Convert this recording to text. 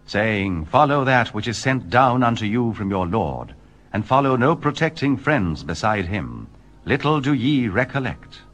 saying, Follow that which is sent down unto you from your Lord, and follow no protecting friends beside him. Little do ye recollect.